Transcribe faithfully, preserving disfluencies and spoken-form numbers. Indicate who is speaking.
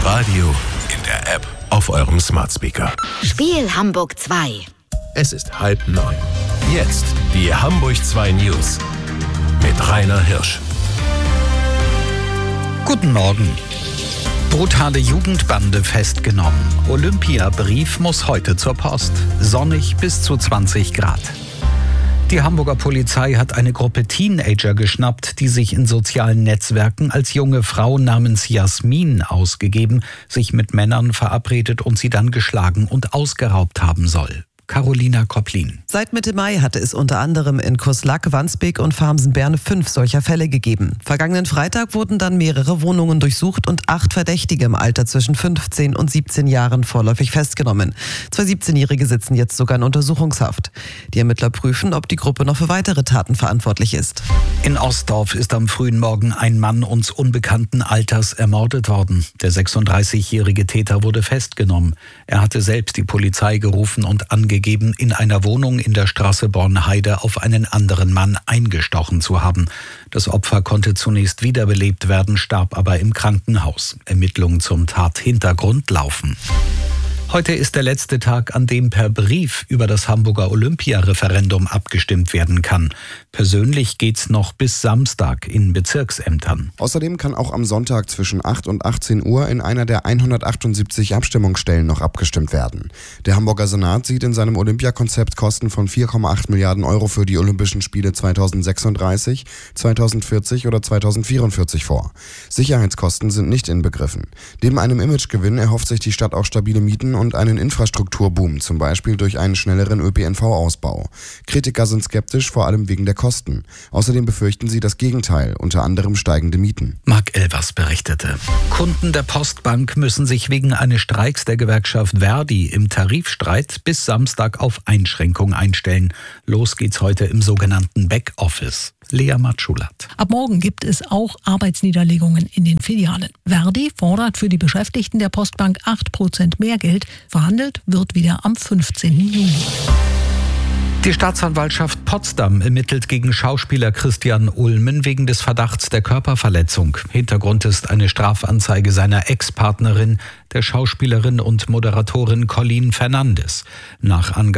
Speaker 1: Radio, in der App, auf eurem Smart Speaker.
Speaker 2: Spiel Hamburg zwei.
Speaker 1: Es ist halb neun. Jetzt die Hamburg zwei News mit Rainer Hirsch.
Speaker 3: Guten Morgen. Brutale Jugendbande festgenommen. Olympiabrief muss heute zur Post. Sonnig bis zu zwanzig Grad. Die Hamburger Polizei hat eine Gruppe Teenager geschnappt, die sich in sozialen Netzwerken als junge Frau namens Jasmin ausgegeben, sich mit Männern verabredet und sie dann geschlagen und ausgeraubt haben soll. Carolina Kopplin.
Speaker 4: Seit Mitte Mai hatte es unter anderem in Kurslack, Wandsbek und Farmsen-Berne fünf solcher Fälle gegeben. Vergangenen Freitag wurden dann mehrere Wohnungen durchsucht und acht Verdächtige im Alter zwischen fünfzehn und siebzehn Jahren vorläufig festgenommen. Zwei siebzehnjährige sitzen jetzt sogar in Untersuchungshaft. Die Ermittler prüfen, ob die Gruppe noch für weitere Taten verantwortlich ist.
Speaker 3: In Ostdorf ist am frühen Morgen ein Mann uns unbekannten Alters ermordet worden. Der sechsunddreißigjährige Täter wurde festgenommen. Er hatte selbst die Polizei gerufen und angegeben, in einer Wohnung in der Straße Bornheide auf einen anderen Mann eingestochen zu haben. Das Opfer konnte zunächst wiederbelebt werden, starb aber im Krankenhaus. Ermittlungen zum Tathintergrund laufen. Heute ist der letzte Tag, an dem per Brief über das Hamburger Olympia-Referendum abgestimmt werden kann. Persönlich geht's noch bis Samstag in Bezirksämtern.
Speaker 5: Außerdem kann auch am Sonntag zwischen acht und achtzehn Uhr in einer der hundertachtundsiebzig Abstimmungsstellen noch abgestimmt werden. Der Hamburger Senat sieht in seinem Olympiakonzept Kosten von vier Komma acht Milliarden Euro für die Olympischen Spiele zweitausendsechsunddreißig, zweitausendvierzig oder zweitausendvierundvierzig vor. Sicherheitskosten sind nicht inbegriffen. Neben einem Imagegewinn erhofft sich die Stadt auch stabile Mieten und einen Infrastrukturboom, zum Beispiel durch einen schnelleren Ö P N V-Ausbau. Kritiker sind skeptisch, vor allem wegen der Kosten. Außerdem befürchten sie das Gegenteil, unter anderem steigende Mieten.
Speaker 3: Marc Elvers berichtete. Kunden der Postbank müssen sich wegen eines Streiks der Gewerkschaft Verdi im Tarifstreit bis Samstag auf Einschränkung einstellen. Los geht's heute im sogenannten Backoffice. Lea Matschulat.
Speaker 6: Ab morgen gibt es auch Arbeitsniederlegungen in den Filialen. Verdi fordert für die Beschäftigten der Postbank acht Prozent mehr Geld. Verhandelt wird wieder am fünfzehnten Juni.
Speaker 3: Die Staatsanwaltschaft Potsdam ermittelt gegen Schauspieler Christian Ulmen wegen des Verdachts der Körperverletzung. Hintergrund ist eine Strafanzeige seiner Ex-Partnerin, der Schauspielerin und Moderatorin Colleen Fernandes. Nach Angaben